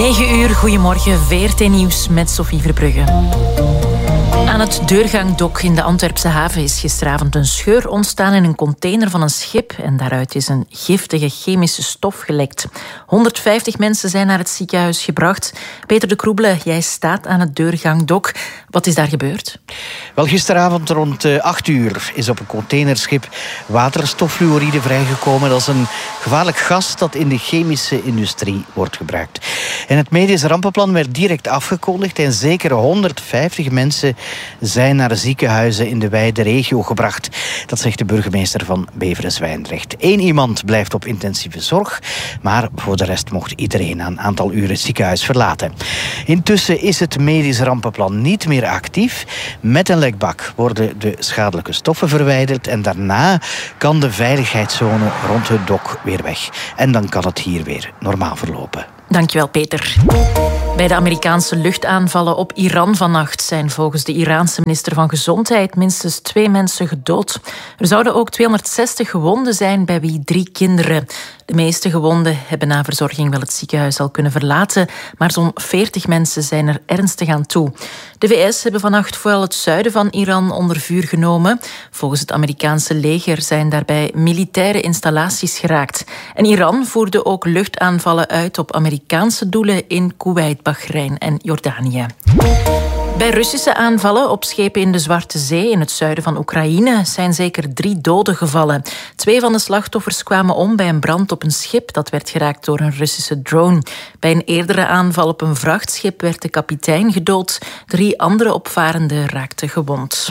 9 uur, goedemorgen, VRT Nieuws met Sophie Verbrugge. Aan het deurgangdok in de Antwerpse haven is gisteravond een scheur ontstaan in een container van een schip en daaruit is een giftige chemische stof gelekt. 150 mensen zijn naar het ziekenhuis gebracht. Peter de Kroebele, jij staat aan het deurgangdok. Wat is daar gebeurd? Wel, gisteravond rond 8 uur is op een containerschip waterstoffluoride vrijgekomen. Dat is een gevaarlijk gas dat in de chemische industrie wordt gebruikt. En het medisch rampenplan werd direct afgekondigd en zeker 150 mensen zijn naar ziekenhuizen in de wijde regio gebracht. Dat zegt de burgemeester van Beveren-Zwijndrecht. 1 iemand blijft op intensieve zorg, maar voor de rest mocht iedereen na een aantal uren het ziekenhuis verlaten. Intussen is het medisch rampenplan niet meer actief. Met een lekbak worden de schadelijke stoffen verwijderd en daarna kan de veiligheidszone rond het dok weer weg. En dan kan het hier weer normaal verlopen. Dankjewel, Peter. Bij de Amerikaanse luchtaanvallen op Iran vannacht zijn volgens de Iraanse minister van Gezondheid minstens 2 mensen gedood. Er zouden ook 260 gewonden zijn, bij wie 3 kinderen. De meeste gewonden hebben na verzorging wel het ziekenhuis al kunnen verlaten, maar zo'n 40 mensen zijn er ernstig aan toe. De VS hebben vannacht vooral het zuiden van Iran onder vuur genomen. Volgens het Amerikaanse leger zijn daarbij militaire installaties geraakt. En Iran voerde ook luchtaanvallen uit op Amerikaanse doelen in Kuwait, Bahrein en Jordanië. Bij Russische aanvallen op schepen in de Zwarte Zee in het zuiden van Oekraïne zijn zeker 3 doden gevallen. 2 van de slachtoffers kwamen om bij een brand op een schip dat werd geraakt door een Russische drone. Bij een eerdere aanval op een vrachtschip werd de kapitein gedood. 3 andere opvarenden raakten gewond.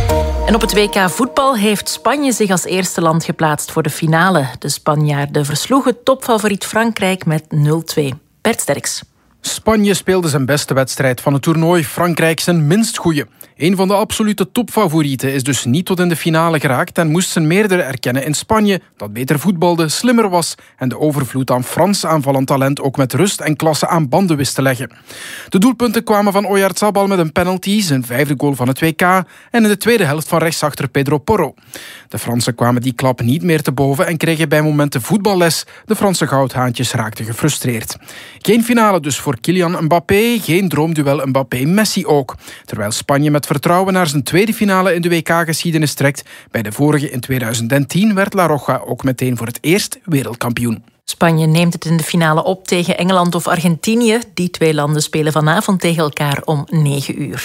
En op het WK voetbal heeft Spanje zich als eerste land geplaatst voor de finale. De Spanjaarden versloegen topfavoriet Frankrijk met 0-2. Bert Sterks. Spanje speelde zijn beste wedstrijd van het toernooi, Frankrijk zijn minst goeie. Een van de absolute topfavorieten is dus niet tot in de finale geraakt en moest zijn meerdere erkennen in Spanje dat beter voetbalde, slimmer was en de overvloed aan Frans aanvallend talent ook met rust en klasse aan banden wist te leggen. De doelpunten kwamen van Oyarzabal met een penalty, zijn 5e goal van het WK en in de tweede helft van rechtsachter Pedro Porro. De Fransen kwamen die klap niet meer te boven en kregen bij momenten voetballes. De Franse goudhaantjes raakten gefrustreerd. Geen finale dus voor Kylian Mbappé, geen droomduel Mbappé-Messi ook. Terwijl Spanje met vertrouwen naar zijn tweede finale in de WK-geschiedenis trekt. Bij de vorige in 2010 werd La Roja ook meteen voor het eerst wereldkampioen. Spanje neemt het in de finale op tegen Engeland of Argentinië. Die 2 landen spelen vanavond tegen elkaar om 9 uur.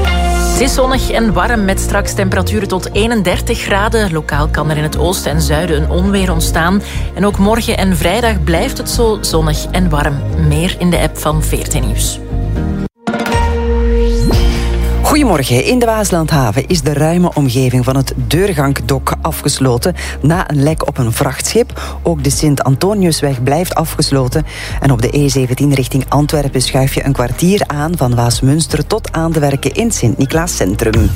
Het is zonnig en warm met straks temperaturen tot 31 graden. Lokaal kan er in het oosten en zuiden een onweer ontstaan. En ook morgen en vrijdag blijft het zo zonnig en warm. Meer in de app van VRT Nieuws. Goedemorgen. In de Waaslandhaven is de ruime omgeving van het deurgangdok afgesloten na een lek op een vrachtschip. Ook de Sint-Antoniusweg blijft afgesloten. En op de E17 richting Antwerpen schuif je een kwartier aan van Waasmunster tot aan de werken in Sint-Niklaas Centrum.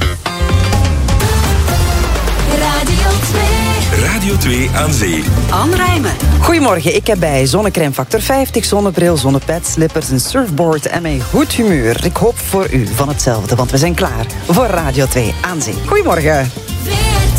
Radio 2 aan zee. Anne Rijmen. Goedemorgen, ik heb bij zonnecrème factor 50, zonnebril, zonnepet, slippers, een surfboard en mijn goed humeur. Ik hoop voor u van hetzelfde, want we zijn klaar voor Radio 2 aan zee. Goedemorgen.